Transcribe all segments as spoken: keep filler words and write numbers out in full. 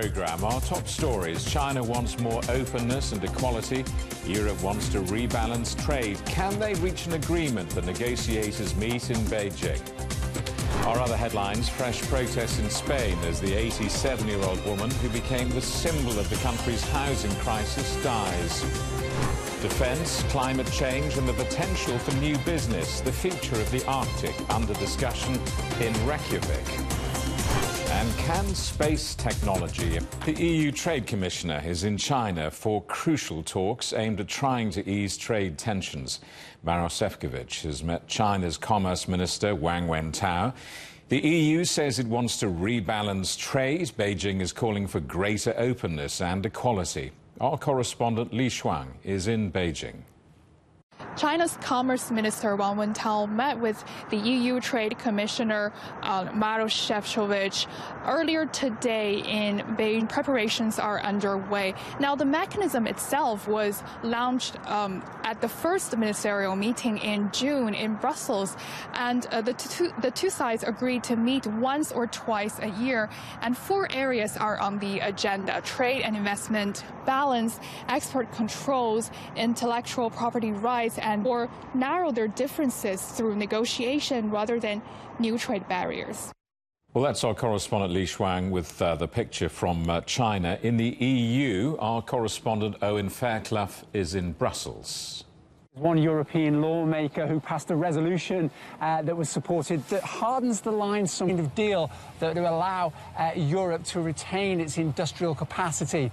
programme. Our top stories: China wants more openness and equality. Europe wants to rebalance trade. Can they reach an agreement? The negotiators meet in Beijing. Our other headlines: fresh protests in Spain as the eighty-seven-year-old woman who became the symbol of the country's housing crisis dies. Defence, climate change and the potential for new business. The future of the Arctic under discussion in Reykjavik. And can space technology? The E U Trade Commissioner is in China for crucial talks aimed at trying to ease trade tensions. Maroš Šefčovič has met China's Commerce Minister Wang Wentao. The E U says it wants to rebalance trade. Beijing is calling for greater openness and equality. Our correspondent Li Shuang is in Beijing. China's Commerce Minister Wang Wentao met with the E U Trade Commissioner uh, Maroš Šefčovič earlier today in Beijing. Preparations are underway. Now, the mechanism itself was launched um, at the first ministerial meeting in June in Brussels, and uh, the, two, the two sides agreed to meet once or twice a year, and four areas are on the agenda: trade and investment balance, export controls, intellectual property rights, and or narrow their differences through negotiation rather than new trade barriers. Well, that's our correspondent Li Shuang with uh, the picture from uh, China. In the E U, our correspondent Owen Fairclough is in Brussels. One European lawmaker who passed a resolution uh, that was supported that hardens the line, some kind of deal that will allow uh, Europe to retain its industrial capacity.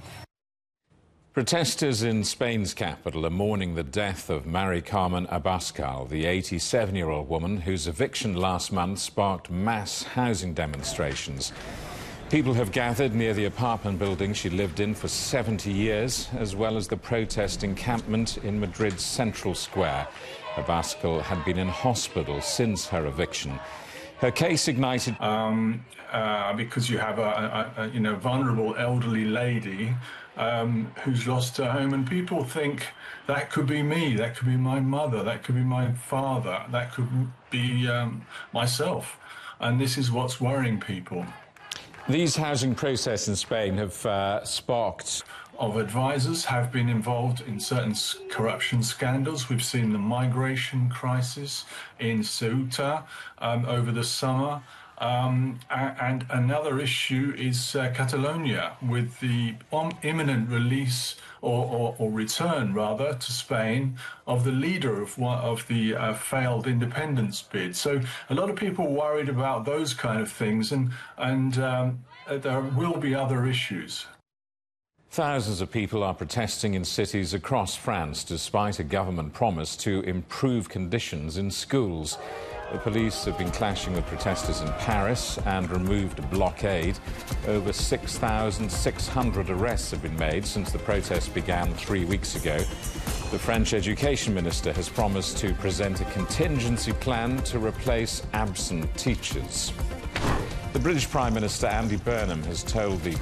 Protesters in Spain's capital are mourning the death of Mari Carmen Abascal, the eighty-seven-year-old woman whose eviction last month sparked mass housing demonstrations. People have gathered near the apartment building she lived in for seventy years, as well as the protest encampment in Madrid's Central Square. Abascal had been in hospital since her eviction. Her case ignited um, uh, because you have a, a, a you know vulnerable elderly lady um, who's lost her home, and people think that could be me, that could be my mother, that could be my father, that could be um, myself, and this is what's worrying people. These housing protests in Spain have uh, sparked. Of advisors have been involved in certain corruption scandals. We've seen the migration crisis in Ceuta um, over the summer. Um, and another issue is uh, Catalonia, with the imminent release or, or, or return, rather, to Spain of the leader of one of the uh, failed independence bid. So a lot of people worried about those kind of things, and, and um, there will be other issues. Thousands of people are protesting in cities across France despite a government promise to improve conditions in schools. The police have been clashing with protesters in Paris and removed a blockade. Over six thousand six hundred arrests have been made since the protests began three weeks ago. The French Education Minister has promised to present a contingency plan to replace absent teachers. The British Prime Minister Andy Burnham has told the